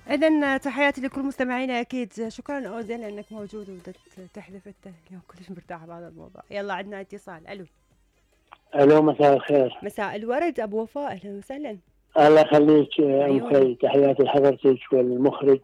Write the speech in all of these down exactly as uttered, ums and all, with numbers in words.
إذن تحياتي لكل مستمعينا أكيد. شكرا أوزين لأنك موجود وتحذف أنت اليوم كلش مرتاحة بهذا الموضوع. يلا عندنا اتصال. ألو. ألو مساء الخير. مساء الورد أبو وفاء، أهلا وسهلا. الله يخليك أم خي، تحياتي لحضرتك والمخرج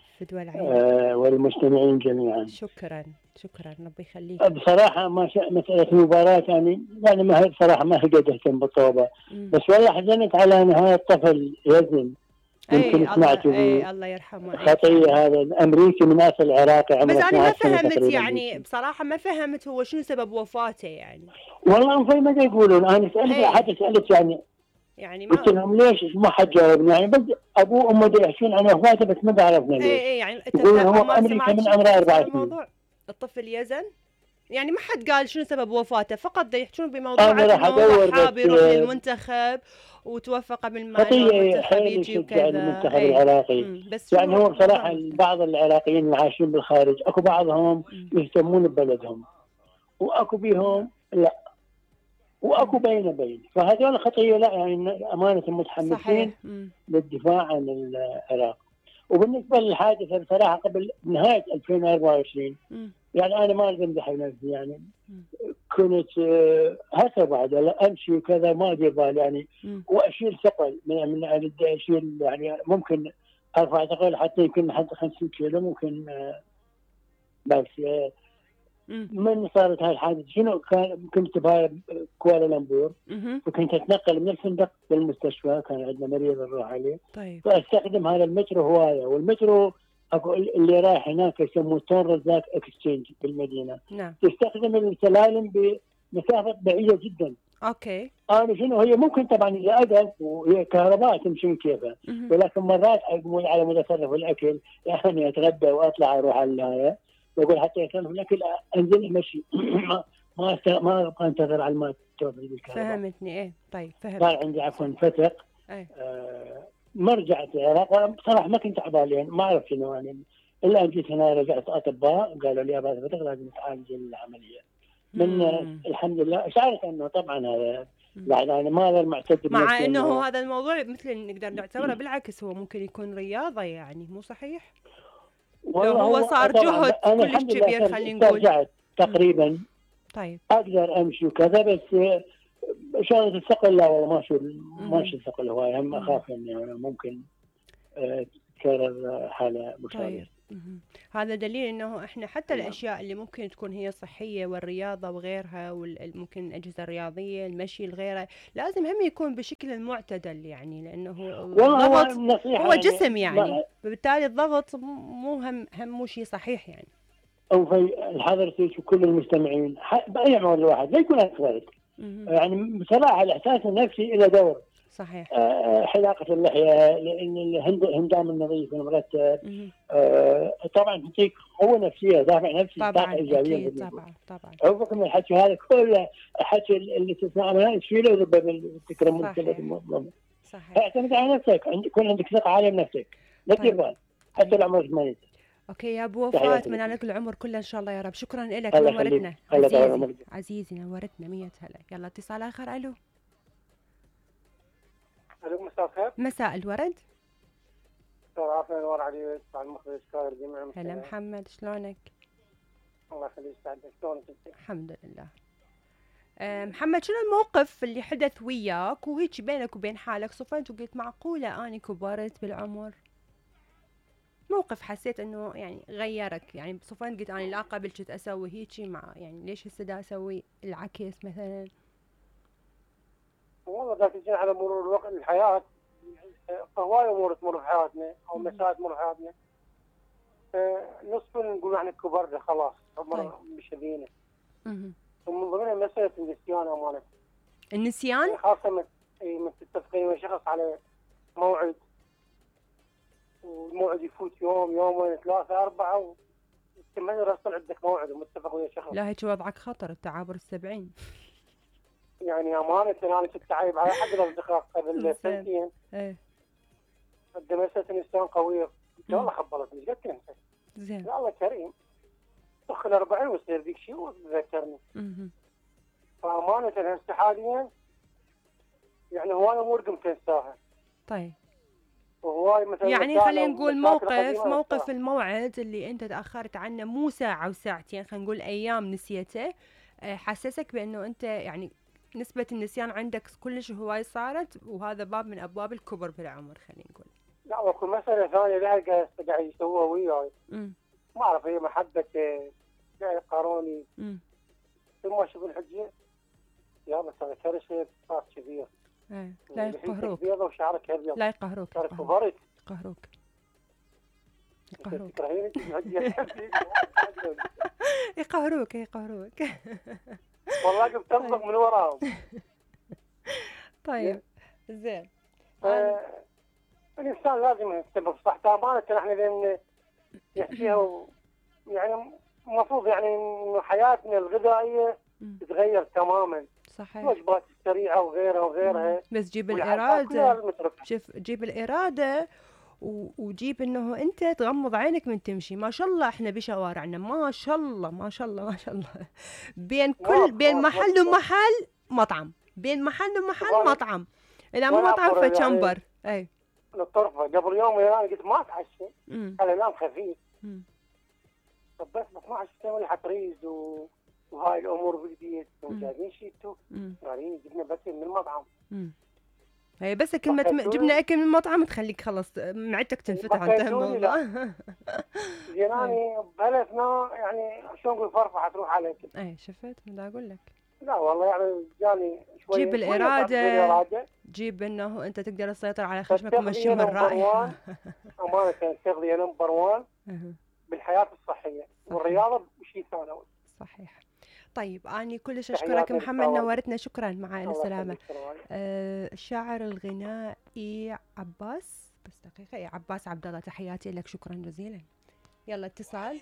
آه والمستمعين جميعا. شكرا شكرا ربي يخليك. بصراحة ما ش... مسألة مباراة يعني يعني ما هي بصراحة ما هي قد اهتم بالطوبة، بس والله حزنت على نهاية الطفل يزن. يمكن سمعتوا اي الله يرحمه خطية هذا الأمريكي من أصل عراقي عمره بس أنا ما فهمت يعني بصراحة ما فهمت هو شنو سبب وفاته يعني. والله أم خي ما يقولون، أنا سألت حتى سألت يعني يعني ما قلت لهم ليش ما حد جاوبني يعني، بس ابوه وامه يحكون عن وفاته بس ما عرفنا ليش. اي اي يعني يقولون هو بامريكا من عمره أربع سنين. الطفل يزن يعني ما حد قال شنو سبب وفاته، فقط يحكون بموضوع انه هو حاب يروح للمنتخب وتوفق بالمال المنتخب يجي وكذا المنتخب العراقي. بس يعني هو بصراحه بعض العراقيين اللي عايشين بالخارج اكو بعضهم يهتمون ببلدهم واكو بيهم لا، واكو بين بين، فهذول خطيه لا يعني امانه متحمسين للدفاع عن العراق. وبالنسبه للحادثه بصراحه قبل نهايه ألفين وأربعة وعشرين م. يعني انا ما امدح نفسي يعني م. كنت هسه بعد امشي وكذا ما ادري بالي يعني م. واشيل ثقل من من اشيل يعني ممكن ارفع ثقل حتى يمكن حتى خمسين كيلو ممكن، بس من صارت هاي الحادثة شنو كان كنت بهاي كوالالمبور وكنت اتنقل من الفندق للمستشفى، كان عندنا مريض نروح عليه. طيب. فاستخدم هذا المترو هوايه، والمترو اكو اللي رايح هناك يسموه تون رزاق اكسشينج بالمدينه. نعم. تستخدم السلالم بمسافه بعيده جدا. اوكي. انا شنو هي ممكن طبعا اذا ادب وهي كهرباء تمشي كيفها، ولكن مرات اقوم على متصرف الاكل يعني اتغدى واطلع اروح على النهايه بقول حتى يكون هناك انزل امشي ما ما ما ابغى انتظر على ما توصل بالكهرباء. فهمتني ايه طيب فهمت. صار عندي عفوا فتق ايه. آه ما رجعت العراق بصراحه ما كنت عبالي يعني ما اعرف شنو يعني، الا ان جيت هنا رجعت اطباء قالوا لي هذا فتق لازم تعالج العمليه. من آه الحمد لله شعرت انه طبعا هذا يعني انا ما هذا المعتد مع انه هذا الموضوع مثل نقدر نعتبره بالعكس هو ممكن يكون رياضه يعني مو صحيح؟ لو هو صار جهد كلش كبير خلينا نقول. رجعت تقريبا طيب اقدر امشي وكذا، بس شغله الثقل لا والله ما شو ماشي الثقل هواي، هم اخاف اني يعني ممكن تكرر حاله مشابهه. طيب. هذا دليل انه احنا حتى الاشياء اللي ممكن تكون هي صحيه والرياضه وغيرها وممكن الاجهزه الرياضيه المشي الغيره لازم هم يكون بشكل المعتدل يعني، لانه الضغط هو جسم يعني, يعني فبالتالي الضغط مو هم هم مو شيء صحيح يعني. او في حضرتك وكل المستمعين باي عمر الواحد لا يكون اكبر يعني بصراحه الاحساس النفسي له دور. صحيح. آه حلاقه اللحيه، الهندام النظيف المرتب، آه طبعا تعطيك قوه نفسيه دافع نفسي طاقه ايجابيه. طبعا طبعا عوفك من الحكي هذا كله الحكي اللي تسمعه من تشيله وذبه بالتكرم والسبب. صحيح. اعتمد على نفسك، عندك يكون عندك ثقه عاليه بنفسك لا تدير بال حتى العمر ثمانين. اوكي يا ابو وفاء اتمنى لك العمر كله ان شاء الله يا رب. شكرا لك نورتنا عزيزي عزيزي نورتنا مية هلا. يلا اتصال اخر. الو. الو مساء الخير. مساء الورد. دكتور عافية نور عليك مع المخرج كاير جميع. هلا محمد شلونك؟ الله يخليك سعدك شلونك انت؟ الحمد لله. أه محمد شنو الموقف اللي حدث وياك وهيك بينك وبين حالك صفنت وقلت معقولة اني كبرت بالعمر؟ موقف حسيت انه يعني غيرك يعني صفنت قلت انا لا قبل كنت اسوي هيجي مع يعني ليش هسه دا اسوي العكس مثلا؟ والله دا تجينا على مرور الوقت الحياة هواي امور تمر بحياتنا او مسائل تمر بحياتنا نصف نقول احنا كبرنا خلاص عمر مشذينا. ومن ضمنها مسألة النسيان امانة. النسيان؟ خاصة من من تتفقين مع شخص على موعد والموعد يفوت يوم يومين ثلاثة أربعة وأنت ما راسل عندك موعد ومتفق ويا شخص. لا هيك وضعك خطر التعابر السبعين. يعني أمانة أنا كنت عايب على أحد الأصدقاء قبل سنتين. إيه. قد مسألة النسيان قوية. قلت والله خبرتني ايش قد تنسى؟ زين. يا الله كريم. دخل أربعين ويصير ذيك شيء وتذكرني. اها. فأمانة هسه حاليا يعني هواي أمور قمت أنساها. طيب. وهو هواي مثلا يعني خلينا نقول موقف موقف الموعد اللي انت تاخرت عنه مو ساعه وساعتين، خلينا نقول ايام نسيته، حسسك بانه انت يعني نسبه النسيان عندك كلش هواي صارت، وهذا باب من ابواب الكبر بالعمر خلينا نقول. لا واكو مساله ثانيه لها قاعد يسووها وياي، ما اعرف هي محبه قاعد يقاروني ثم شوف الحجه يا بس هذا كرشه صار كبير. ايه لا يقهروك، بيضة وشعرك ابيض، لا يقهروك يقهروك يقهروك يقهروك يقهروك يقهروك والله قمت تنطق من وراهم. طيب زين. الانسان لازم يهتم بصحته، امانه احنا لان يحكيها يعني المفروض يعني انه حياتنا الغذائيه تتغير تماما. صحيح. الوجبات السريعه وغيرها وغيرها. بس جيب الاراده، شوف جيب الاراده وجيب انه انت تغمض عينك من تمشي. ما شاء الله احنا بشوارعنا ما شاء الله ما شاء الله ما شاء الله بين كل بين محل ومحل مطعم، بين محل ومحل مطعم، اذا مو مطعم فشمبر. اي الطرفه قبل يوم انا قلت ما اتعشى، انا انام خفيف، طبيت ب اثنعش سنه لي حتريز و... وهاي الامور بالبيت وجايبين شيتو قاعدين جبنا بس من المطعم. امم هي بس كلمة جبنا اكل من المطعم تخليك خلاص معدتك تنفتح عن الموضوع. زين انا بهالاثناء يعني شلون نقول فرفعه تروح عليك. اي شفت بدي اقول لك. لا والله يعني جاني شوي. جيب الاراده، جيب انه انت تقدر تسيطر على خشمك ومشيهم الرائحه. امانه التغذيه نمبر واحد بالحياه الصحيه والرياضه شيء ثانوي. صحيح. طيب أنا كلش أشكرك محمد، نورتنا، شكرا، مع السلامة. آه الشاعر الغنائي عباس، بس دقيقة، يا عباس عبد الله، تحياتي لك، شكرا جزيلا. يلا اتصال.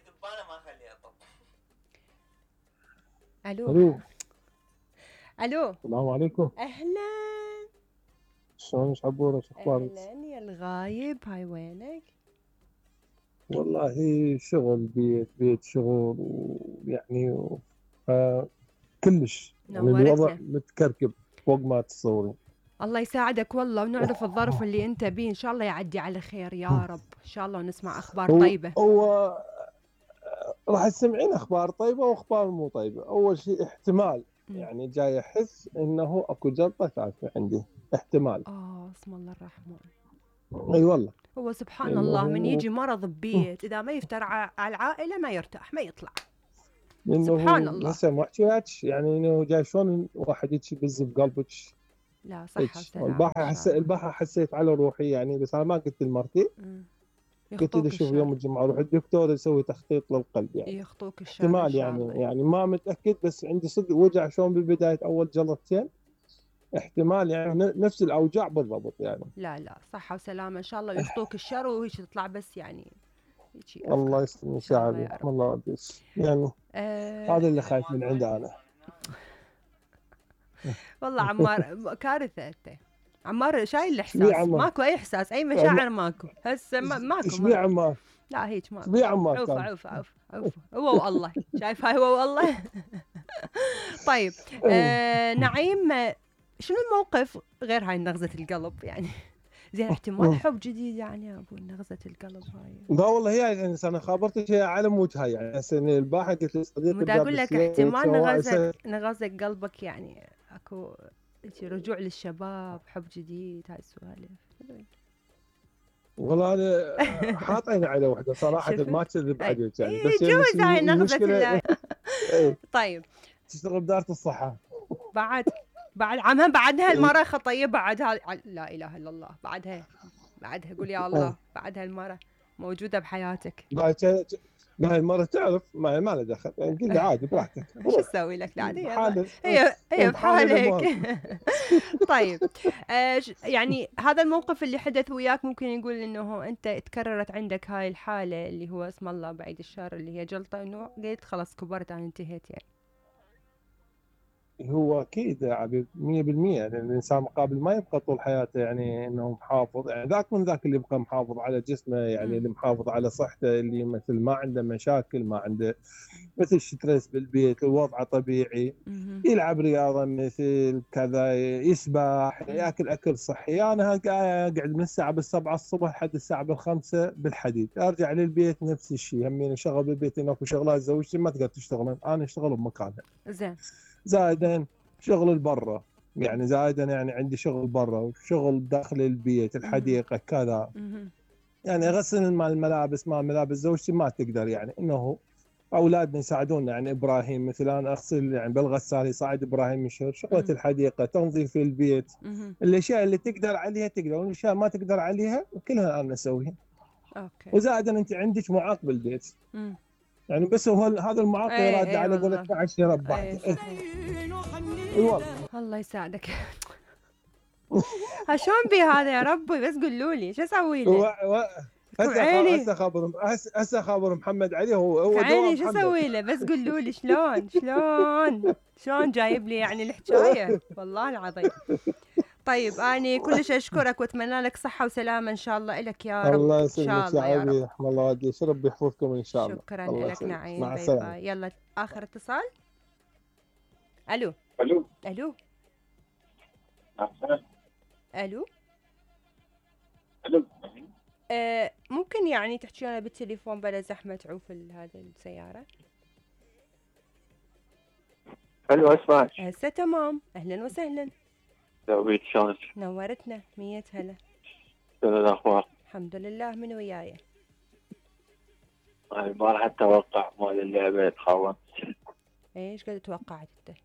ألو. ألو. ألو. السلام عليكم. أهلا. شلونك عبورة، شو أخبارك؟ أهلا يا الغايب، هاي وينك؟ والله شغل بيت بيت شغل ويعني آه كلش يعني الوضع متكركب فوق ما تتصورين. الله يساعدك والله، ونعرف الظرف اللي انت بيه، ان شاء الله يعدي على خير يا رب، ان شاء الله ونسمع اخبار هو طيبه. هو راح تسمعين اخبار طيبه واخبار مو طيبه. اول شيء احتمال م. يعني جاي احس انه اكو جلطه ثالثه عندي، احتمال. اه اسم الله الرحمن. اي والله. هو سبحان الله من يجي مرض ببيت اذا ما يفتر على العائله ما يرتاح ما يطلع. سبحان الله. هسه ما احكي لك يعني انه جاي شلون واحد يجي بز بقلبك. لا صح وسلامة. البارحه حسيت البارحه حسيت على روحي يعني، بس انا ما قلت لمرتي. قلت لي شوف يوم الجمعه اروح الدكتور يسوي تخطيط للقلب يعني. يخطوك الشر احتمال يعني يعني ما متاكد، بس عندي صدق وجع شلون بالبدايه اول جلطتين، احتمال يعني نفس الاوجاع بالضبط يعني. لا لا صحه وسلامه ان شاء الله، ويخطوك الشر وهيك تطلع بس يعني الله يسلمك شعبي الله يرضيك يعني. أه هذا اللي خايف من عنده انا. والله عمار كارثه انت عمار، شايل الاحساس، ماكو اي احساس اي مشاعر ماكو هسه ماكو. ايش بيه عمار؟ لا هيك ماكو. ايش بيه عمار؟ عوف عوف عوف عوف هو والله شايف هاي هو والله. طيب آه نعيم، شنو الموقف غير هاي نغزة القلب يعني؟ زين احتمال حب جديد يعني يا ابو نغزة القلب هاي. لا والله هي يعني انا خابرتك هي على مود هاي يعني هسه البارحه قلت لصديقي بدي اقول لك احتمال نغزة نغزة قلبك يعني اكو رجوع للشباب، حب جديد، هاي السوالف. والله انا حاط عيني على وحده صراحه ما اكذب عليك يعني، بس جوز هاي نغزة. طيب تشتغل بدارة الصحة بعد بعد عمها بعدها المرة خطية بعدها، لا إله إلا الله، بعدها بعدها قول يا الله، بعدها المرة موجودة بحياتك. لا المرة تعرف ما ما له دخل يعني، قل لي عادي براحتك. شو اسوي لك؟ لا هي هي بحالك. طيب آه يعني هذا الموقف اللي حدث وياك ممكن نقول انه انت تكررت عندك هاي الحالة اللي هو اسم الله بعيد الشر اللي هي جلطة، انه قلت خلاص كبرت انا انتهيت يعني. هو اكيد يا عبيد مية بالمية، يعني الانسان مقابل ما يبقى طول حياته يعني انه محافظ، يعني ذاك من ذاك اللي يبقى محافظ على جسمه، يعني مم. اللي محافظ على صحته، اللي مثل ما عنده مشاكل، ما عنده مثل ستريس بالبيت، الوضع طبيعي، مم. يلعب رياضه مثل كذا، يسبح، ياكل اكل صحي. انا اقعد من الساعه بالسبعة الصبح لحد الساعه بالخمسة بالحديد، ارجع للبيت نفس الشيء، همين شغل بالبيت، اكو شغلات زوجتي ما تقدر تشتغل، انا اشتغل بمكانها. زين. زائدا شغل برا، يعني زائدا يعني عندي شغل برا وشغل داخل البيت، الحديقه كذا، يعني اغسل مال الملابس، مال ملابس زوجتي ما تقدر، يعني انه اولادنا يساعدونا، يعني ابراهيم مثلا انا اغسل يعني بالغساله يساعد ابراهيم يشهر، شغله الحديقه، تنظيف البيت، الاشياء اللي تقدر عليها تقدر، والاشياء ما تقدر عليها كلها انا اسويها. اوكي. وزائدا انت عندك معاق بالبيت، مم. يعني بس هو هذا المعاق ايه يراد ايه على قولة والله. اثنا عشر يربح. ايه اي صحيح. والله. الله يساعدك. ها شلون بي هذا يا ربي؟ بس قولوا لي شو اسوي له؟ هسه عيني هسه خبر هسه خبر محمد علي، هو هو دواء عيني شو محمد. اسوي له؟ بس قولوا لي شلون شلون شلون جايب لي يعني الحكايه، والله العظيم. طيب اني كلش اشكرك واتمنى لك صحه وسلامه ان شاء الله لك يا رب. الله ان شاء يسلمك يا الله يا رب. عبيد، رحم الله والديك، ربي يحفظكم ان شاء الله. شكرا الله لك نعيم. مع باي السلامه. باي. يلا اخر اتصال. الو الو الو الو الو آه ممكن يعني تحكي لنا بالتليفون بلا زحمه تعوف هذه السياره؟ الو اسمعك. هسه تمام. اهلا وسهلا. دويت شلونك؟ نورتنا. مية هلا. شنو الاخبار؟ الحمد لله. من وياي؟ انا ما راح اتوقع مال اللعبه تخون. ايش قد توقعت انت؟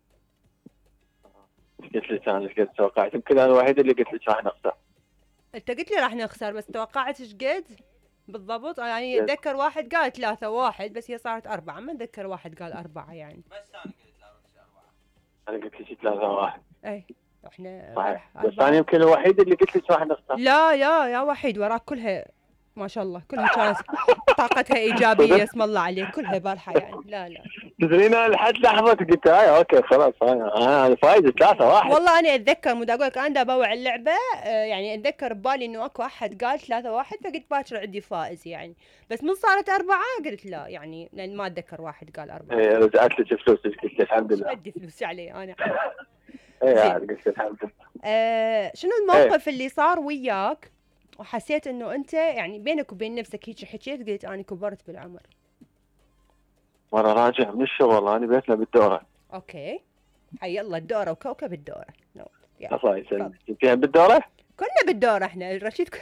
قلت لك انا ايش قد توقعت، يمكن انا الوحيد اللي قلت لك راح نخسر. انت قلت لي راح نخسر بس توقعت ايش قد بالضبط؟ يعني اتذكر واحد قال ثلاثة واحد بس هي صارت أربعة، ما اتذكر واحد قال أربعة يعني. بس انا قلت ثلاثة أربعة. انا قلت لك ثلاثة واحد. اي احنا صحيح، بس انا يمكن الوحيد اللي قلت لك راح نخسر. لا لا يا وحيد وراك كلها ما شاء الله، كلها كانت طاقتها ايجابيه اسم الله عليك، كلها بارحه يعني. لا لا تدرين انا لحد لحظه قلت هاي اوكي خلاص انا انا فايز ثلاثة واحد. والله انا اتذكر مو اقول لك انا بوع اللعبه يعني اتذكر ببالي انه اكو احد قال ثلاثة واحد فقلت باكر عندي فائز يعني، بس من صارت أربعة قلت لا يعني لان ما اتذكر واحد قال أربعة. ايه رجعت لك فلوسك قلت الحمد لله. عندي فلوس علي انا. ايه قلت الحمد لله. آه شنو الموقف ايه؟ اللي صار وياك وحسيت انه انت يعني بينك وبين نفسك هيك حكيت قلت انا كبرت بالعمر؟ مرة راجع من الشغل، انا بيتنا بالدورة. اوكي حي الله الدورة وكوكب الدورة. نو الله يسلمك. انتي بالدورة؟ كنا بالدورة احنا رشيد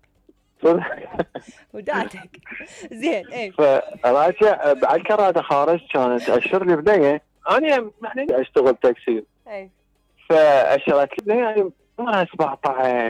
وداتك. زين ايه. فراجع بعد كرادة خارج كانت اشر لي بنية، انا يعني اشتغل تاكسي. ايه. فاشرت لي بنية عمرها سبعة عشر